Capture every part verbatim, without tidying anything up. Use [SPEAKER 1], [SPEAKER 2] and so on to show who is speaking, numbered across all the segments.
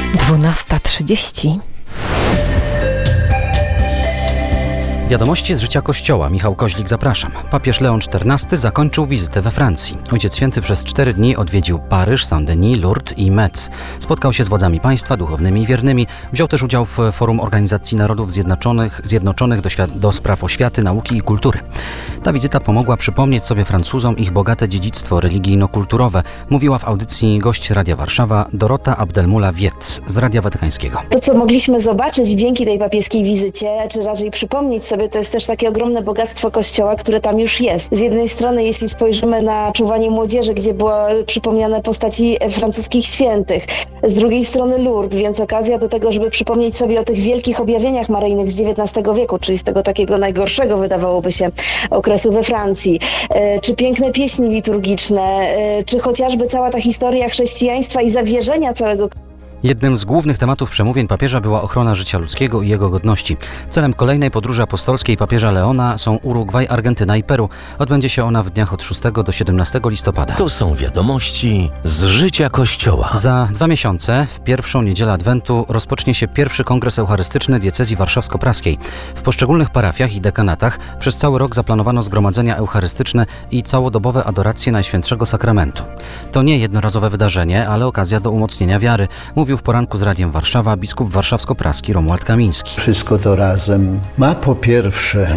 [SPEAKER 1] dwunasta trzydzieści.
[SPEAKER 2] Wiadomości z życia Kościoła. Michał Koźlik, zapraszam. Papież Leon czternasty zakończył wizytę we Francji. Ojciec Święty przez cztery dni odwiedził Paryż, Saint-Denis, Lourdes i Metz. Spotkał się z władzami państwa, duchownymi i wiernymi. Wziął też udział w Forum Organizacji Narodów Zjednoczonych, Zjednoczonych do, świat, do spraw oświaty, nauki i kultury. Ta wizyta pomogła przypomnieć sobie Francuzom ich bogate dziedzictwo religijno-kulturowe, mówiła w audycji gość Radia Warszawa Dorota Abdelmoula-Wiet z Radia Watykańskiego.
[SPEAKER 3] To, co mogliśmy zobaczyć dzięki tej papieskiej wizycie, czy raczej przypomnieć sobie, to jest też takie ogromne bogactwo Kościoła, które tam już jest. Z jednej strony, jeśli spojrzymy na czuwanie młodzieży, gdzie były przypomniane postaci francuskich świętych, z drugiej strony Lourdes, więc okazja do tego, żeby przypomnieć sobie o tych wielkich objawieniach maryjnych z dziewiętnastego wieku, czyli z tego takiego najgorszego, wydawałoby się, okresu we Francji, czy piękne pieśni liturgiczne, czy chociażby cała ta historia chrześcijaństwa i zawierzenia całego.
[SPEAKER 2] Jednym z głównych tematów przemówień papieża była ochrona życia ludzkiego i jego godności. Celem kolejnej podróży apostolskiej papieża Leona są Urugwaj, Argentyna i Peru. Odbędzie się ona w dniach od szóstego do siedemnastego listopada.
[SPEAKER 4] To są wiadomości z życia Kościoła.
[SPEAKER 2] Za dwa miesiące, w pierwszą niedzielę Adwentu, rozpocznie się pierwszy kongres eucharystyczny diecezji warszawsko-praskiej. W poszczególnych parafiach i dekanatach przez cały rok zaplanowano zgromadzenia eucharystyczne i całodobowe adoracje Najświętszego Sakramentu. To nie jednorazowe wydarzenie, ale okazja do umocnienia wiary, mówił w poranku z Radiem Warszawa biskup warszawsko-praski Romuald Kamiński.
[SPEAKER 5] Wszystko to razem ma po pierwsze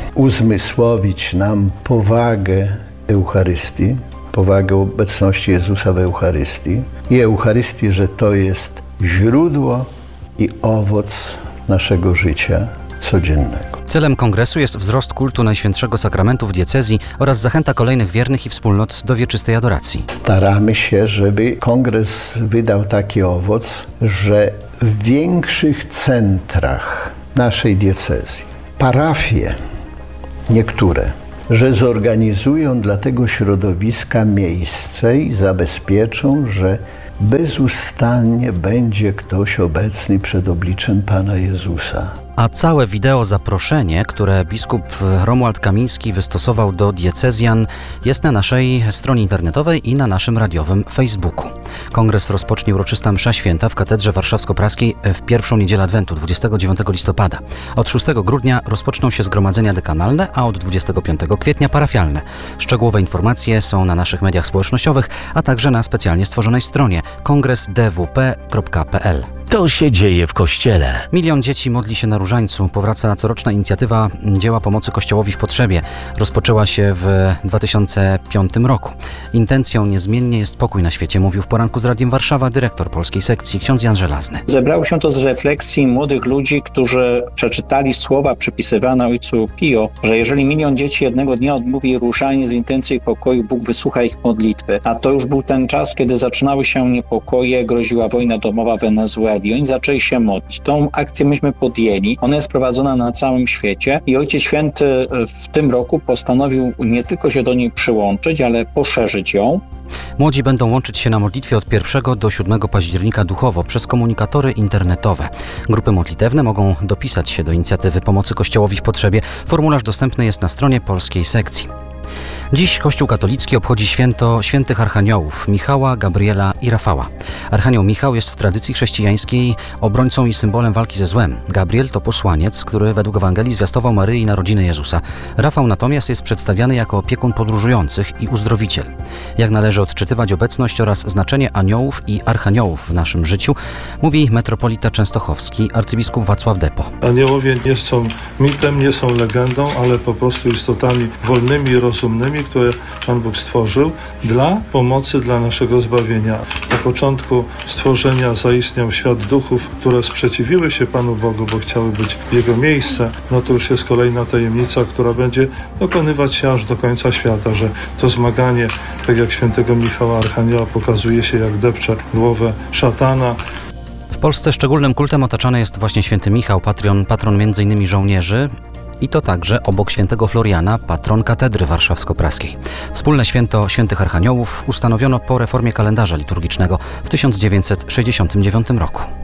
[SPEAKER 5] uzmysłowić nam powagę Eucharystii, powagę obecności Jezusa w Eucharystii i Eucharystii, że to jest źródło i owoc naszego życia codziennego.
[SPEAKER 2] Celem kongresu jest wzrost kultu Najświętszego Sakramentu w diecezji oraz zachęta kolejnych wiernych i wspólnot do wieczystej adoracji.
[SPEAKER 5] Staramy się, żeby kongres wydał taki owoc, że w większych centrach naszej diecezji, parafie niektóre, że zorganizują dla tego środowiska miejsce i zabezpieczą, że bezustannie będzie ktoś obecny przed obliczem Pana Jezusa.
[SPEAKER 2] A całe wideo zaproszenie, które biskup Romuald Kamiński wystosował do diecezjan, jest na naszej stronie internetowej i na naszym radiowym Facebooku. Kongres rozpocznie uroczysta msza święta w Katedrze Warszawsko-Praskiej w pierwszą niedzielę Adwentu, dwudziestego dziewiątego listopada. Od szóstego grudnia rozpoczną się zgromadzenia dekanalne, a od dwudziestego piątego kwietnia parafialne. Szczegółowe informacje są na naszych mediach społecznościowych, a także na specjalnie stworzonej stronie kongres d w p kropka p l.
[SPEAKER 4] To się dzieje w Kościele.
[SPEAKER 2] Milion dzieci modli się na Różańcu. Powraca coroczna inicjatywa Dzieła Pomocy Kościołowi w Potrzebie. Rozpoczęła się w dwa tysiące piątym roku. Intencją niezmiennie jest pokój na świecie, mówił w poranku z Radiem Warszawa dyrektor polskiej sekcji ksiądz Jan Żelazny.
[SPEAKER 6] Zebrało się to z refleksji młodych ludzi, którzy przeczytali słowa przypisywane ojcu Pio, że jeżeli milion dzieci jednego dnia odmówi różaniec w intencji pokoju, Bóg wysłucha ich modlitwy. A to już był ten czas, kiedy zaczynały się niepokoje, groziła wojna domowa w Wenezueli. I oni zaczęli się modlić. Tą akcję myśmy podjęli. Ona jest prowadzona na całym świecie i Ojciec Święty w tym roku postanowił nie tylko się do niej przyłączyć, ale poszerzyć ją.
[SPEAKER 2] Młodzi będą łączyć się na modlitwie od pierwszego do siódmego października duchowo przez komunikatory internetowe. Grupy modlitewne mogą dopisać się do inicjatywy Pomocy Kościołowi w Potrzebie. Formularz dostępny jest na stronie polskiej sekcji. Dziś Kościół katolicki obchodzi święto świętych archaniołów Michała, Gabriela i Rafała. Archanioł Michał jest w tradycji chrześcijańskiej obrońcą i symbolem walki ze złem. Gabriel to posłaniec, który według Ewangelii zwiastował Maryi narodziny Jezusa. Rafał natomiast jest przedstawiany jako opiekun podróżujących i uzdrowiciel. Jak należy odczytywać obecność oraz znaczenie aniołów i archaniołów w naszym życiu, mówi metropolita częstochowski arcybiskup Wacław Depo.
[SPEAKER 7] Aniołowie nie są mitem, nie są legendą, ale po prostu istotami wolnymi i rozumnymi, które Pan Bóg stworzył dla pomocy, dla naszego zbawienia. Na początku stworzenia zaistniał świat duchów, które sprzeciwiły się Panu Bogu, bo chciały być w Jego miejsce. No to już jest kolejna tajemnica, która będzie dokonywać się aż do końca świata, że to zmaganie, tak jak świętego Michała Archanioła, pokazuje się, jak depcze głowę szatana.
[SPEAKER 2] W Polsce szczególnym kultem otaczany jest właśnie święty Michał, patron, patron między innymi żołnierzy. I to także obok świętego Floriana, patron katedry warszawsko-praskiej. Wspólne święto świętych archaniołów ustanowiono po reformie kalendarza liturgicznego w tysiąc dziewięćset sześćdziesiątym dziewiątym roku.